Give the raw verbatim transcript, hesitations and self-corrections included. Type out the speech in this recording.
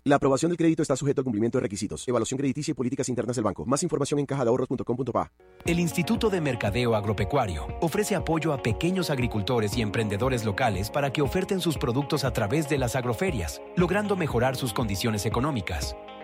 La aprobación del crédito está sujeto al cumplimiento de requisitos, evaluación crediticia y políticas internas del banco. Más información en caja de ahorros punto com punto pa. El Instituto de Mercadeo Agropecuario ofrece apoyo a pequeños agricultores y emprendedores locales para que oferten sus productos a través de las agroferias, logrando mejorar sus condiciones económicas.